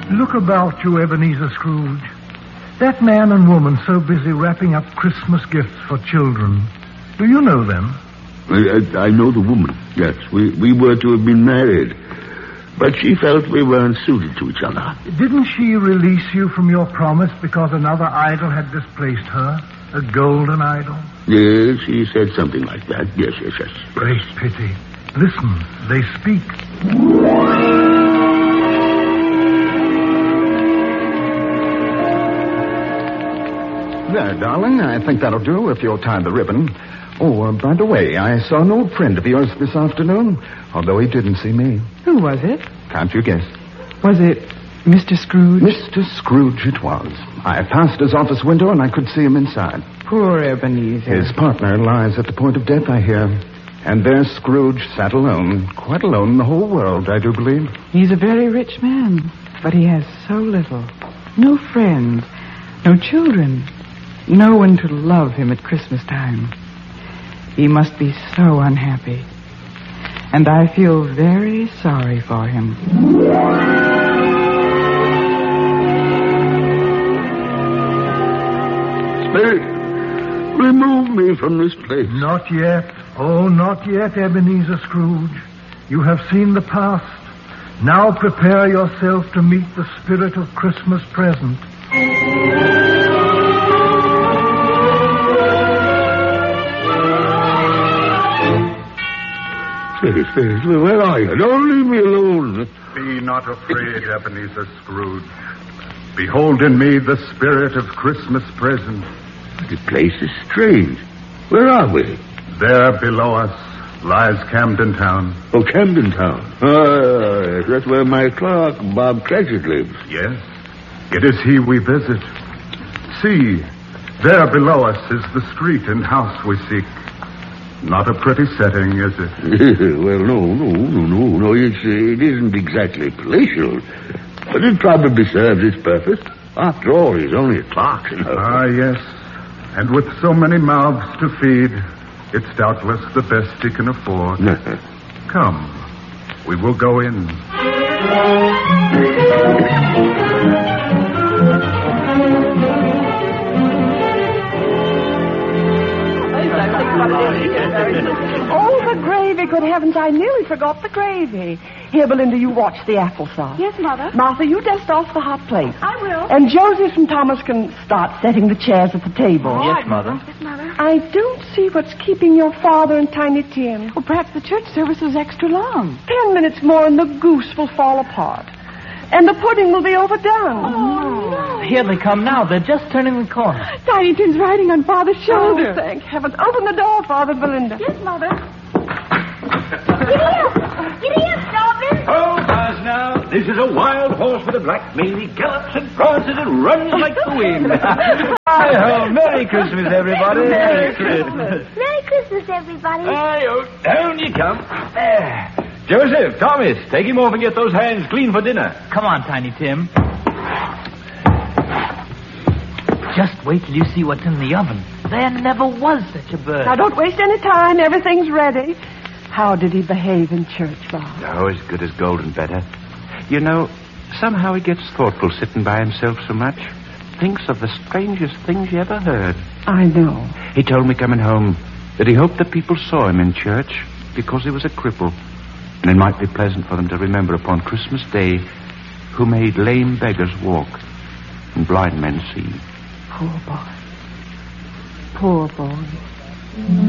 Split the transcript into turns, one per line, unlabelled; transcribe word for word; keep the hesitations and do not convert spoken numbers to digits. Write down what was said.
Look about you, Ebenezer Scrooge. That man and woman so busy wrapping up Christmas gifts for children. Do you know them?
I, I, I know the woman, yes. We, we were to have been married. But she felt we weren't suited to each other.
Didn't she release you from your promise because another idol had displaced her? A golden idol?
Yes, she said something like that. Yes, yes, yes.
Great pity. Listen, they speak.
There, darling, I think that'll do if you'll tie the ribbon. Oh, uh, by the way, I saw an old friend of yours this afternoon, although he didn't see me.
Who was it?
Can't you guess?
Was it Mister Scrooge?
Mister Scrooge it was. I passed his office window and I could see him inside.
Poor Ebenezer.
His partner lies at the point of death, I hear. And there Scrooge sat alone, quite alone in the whole world, I do believe.
He's a very rich man, but he has so little. No friends, no children, no one to love him at Christmas time. He must be so unhappy. And I feel very sorry for him.
Spirit, remove me from this place.
Not yet. Oh, not yet, Ebenezer Scrooge. You have seen the past. Now prepare yourself to meet the spirit of Christmas present.
Spirit, Spirit, where are you? Don't leave me alone.
Be not afraid, Ebenezer Scrooge. Behold in me the spirit of Christmas present.
The place is strange. Where are we?
There below us lies Camden Town.
Oh, Camden Town. Ah, that's where my clerk, Bob Cratchit, lives.
Yes, it is he we visit. See, there below us is the street and house we seek. Not a pretty setting, is it?
Well, no, no, no, no, no. It's, uh, it isn't exactly palatial. But it probably serves its purpose. After all, he's only a clerk, you know.
Ah, yes. And with so many mouths to feed, it's doubtless the best he can afford. Come, we will go in.
Oh, the gravy. Good heavens, I nearly forgot the gravy. Here, Belinda, you watch the applesauce.
Yes, Mother.
Martha, you dust off the hot plate.
I will.
And Joseph and Thomas can start setting the chairs at the table.
All
Yes,
right,
Mother.
Yes, Mother.
I don't see what's keeping your father and Tiny Tim.
Well, perhaps the church service was extra long.
Ten minutes more and the goose will fall apart. And the pudding will be overdone.
Oh, no.
Here they come now. They're just turning the corner.
Tiny Tim's riding on Father's shoulder.
Oh, thank heavens. Open the door, Father and Belinda.
Yes, Mother. Giddy up! Giddy up, Dolphin!
Oh, Buzz, now. This is a wild horse with a black mane. He gallops and prances and runs like the wind. Hi-ho. Merry Christmas, everybody.
Merry Christmas. Merry Christmas, everybody.
Hi-ho. Down you come. There. Joseph, Thomas, take him off and get those hands clean for dinner.
Come on, Tiny Tim. Just wait till you see what's in the oven. There never was such a bird.
Now, don't waste any time. Everything's ready. How did he behave in church, Bob?
Oh, as good as gold and better. You know, somehow he gets thoughtful sitting by himself so much. Thinks of the strangest things you ever heard.
I know.
He told me coming home that he hoped that people saw him in church because he was a cripple. And it might be pleasant for them to remember upon Christmas Day who made lame beggars walk and blind men see.
Poor boy. Poor boy.